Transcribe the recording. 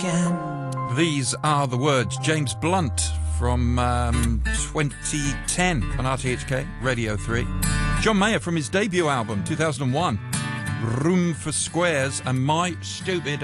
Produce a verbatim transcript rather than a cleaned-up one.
again. These are the words. James Blunt from um, twenty ten on R T H K, Radio three. John Mayer from his debut album, two thousand one, Room for Squares, and My Stupid